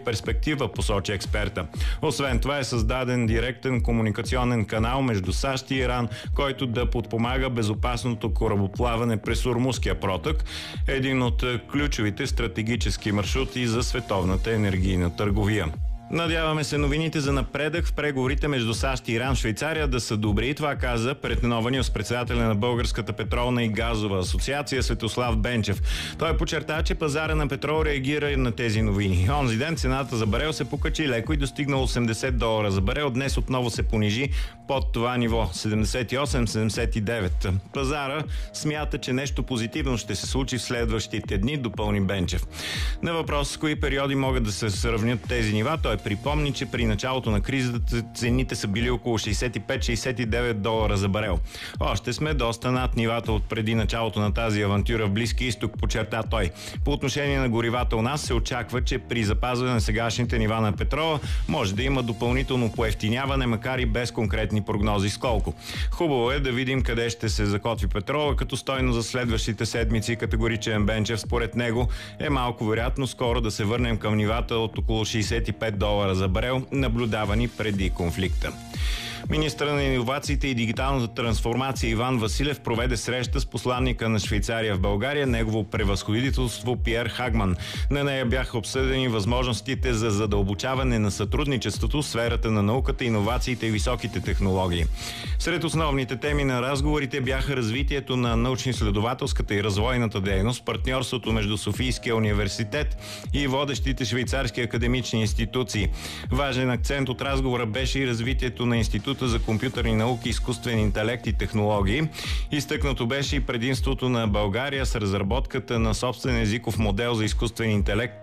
перспектива, посочи експерта. Освен това е създаден директен комуникационен канал между САЩ и Иран, който да подпомага безопасното корабоплаване през Ормузския проток, един от ключовите стратегически маршрути за световната енергийна търговия. Надяваме се новините за напредък в преговорите между САЩ и Иран в Швейцария да са добри. Това каза пред нова Нюз председателя на Българската петролна и газова асоциация Светослав Бенчев. Той подчерта, че пазара на петрол реагира на тези новини. Онзи ден цената за барел се покачи леко и достигна $80 за барел. Днес отново се понижи под това ниво 78-79. Пазара смята, че нещо позитивно ще се случи в следващите дни, допълни Бенчев. На въпрос с кои периоди могат да се сравнят тези нива, той припомни, че при началото на кризата цените са били около $65-69 за барел. Още сме доста над нивата от преди началото на тази авантюра в Близкия изток, подчерта той. По отношение на горивата у нас се очаква, че при запазване на сегашните нива на петрола може да има допълнително поевтиняване, макар и без конкретни прогнози сколко. Хубаво е да видим къде ще се закотви петрола като стойност за следващите седмици, категоричен Бенчев. Според него е малко вероятно скоро да се върнем към нивата от около $65 за барел, наблюдавани преди конфликта. Министърът на иновациите и дигиталната трансформация Иван Василев проведе среща с посланника на Швейцария в България, негово превъзходителство Пиер Хагман. На нея бяха обсъдени възможностите за задълбочаване на сътрудничеството в сферата на науката, иновациите и високите технологии. Сред основните теми на разговорите бяха развитието на научно-изследователската и развойната дейност, партньорството между Софийския университет и водещите швейцарски академични институции. Важен акцент от разговора беше и развитието на Института за компютърни науки, изкуствен интелект и технологии. Изтъкнато беше и предимството на България с разработката на собствен езиков модел за изкуствен интелект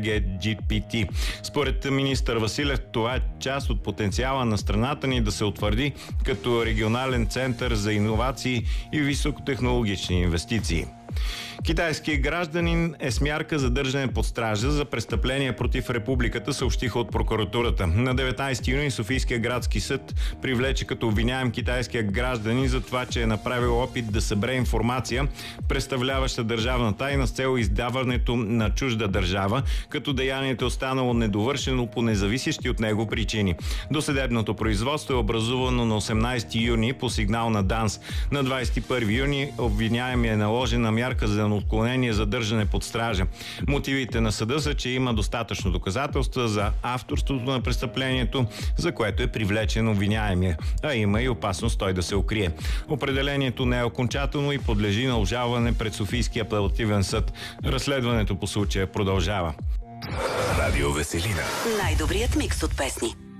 BGGPT. Според министър Василев, това е част от потенциала на страната ни да се утвърди като регионален център за иновации и високотехнологични инвестиции. Китайският гражданин е с мярка задържане под стража за престъпления против републиката, съобщиха от прокуратурата. На 19 юни Софийския градски съд привлече като обвиняем китайския гражданин за това, че е направил опит да събере информация, представляваща държавна тайна с цел издаването на чужда държава, като деянието е останало недовършено по независещи от него причини. Досъдебното производство е образувано на 18 юни по сигнал на ДАНС. На 21 юни обвиняем е наложена мярка за отклонение задържане под стража. Мотивите на съда са, че има достатъчно доказателства за авторството на престъплението, за което е привлечен обвиняемия, а има и опасност той да се укрие. Определението не е окончателно и подлежи на обжалване пред Софийския апелативен съд. Разследването по случая продължава. Радио Веселина. Най-добрият микс от песни.